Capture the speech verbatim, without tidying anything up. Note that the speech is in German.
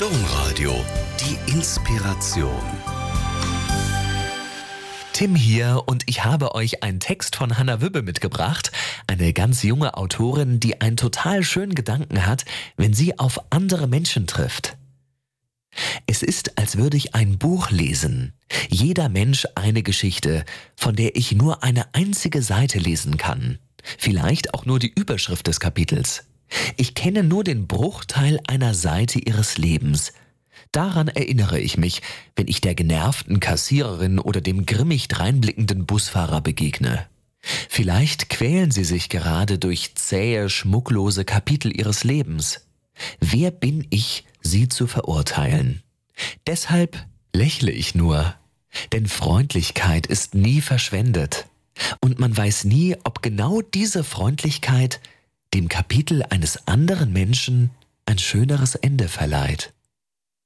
Domradio, die Inspiration. Tim hier und ich habe euch einen Text von Hanna Wübbe mitgebracht, eine ganz junge Autorin, die einen total schönen Gedanken hat, wenn sie auf andere Menschen trifft. Es ist, als würde ich ein Buch lesen. Jeder Mensch eine Geschichte, von der ich nur eine einzige Seite lesen kann. Vielleicht auch nur die Überschrift des Kapitels. Ich kenne nur den Bruchteil einer Seite ihres Lebens. Daran erinnere ich mich, wenn ich der genervten Kassiererin oder dem grimmig dreinblickenden Busfahrer begegne. Vielleicht quälen sie sich gerade durch zähe, schmucklose Kapitel ihres Lebens. Wer bin ich, sie zu verurteilen? Deshalb lächle ich nur, denn Freundlichkeit ist nie verschwendet. Und man weiß nie, ob genau diese Freundlichkeit dem Kapitel eines anderen Menschen ein schöneres Ende verleiht.